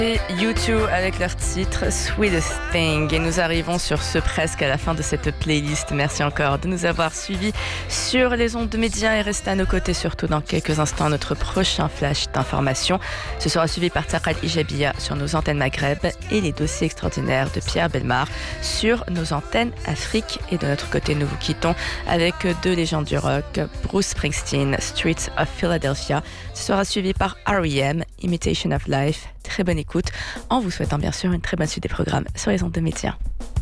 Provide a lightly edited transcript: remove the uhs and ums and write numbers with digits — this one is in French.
Et U2 avec leur titre Sweetest Thing. Et nous arrivons sur ce presque à la fin de cette playlist. Merci encore de nous avoir suivis sur les ondes de médias et restez à nos côtés surtout dans quelques instants notre prochain flash d'information. Ce sera suivi par Taqal Ijabia sur nos antennes Maghreb et les dossiers extraordinaires de Pierre Bellemare sur nos antennes Afrique. Et de notre côté, nous vous quittons avec deux légendes du rock, Bruce Springsteen, Streets of Philadelphia. Ce sera suivi par R.E.M., Imitation of Life. Très bonne écoute, en vous souhaitant bien sûr une très bonne suite des programmes sur les ondes de médias.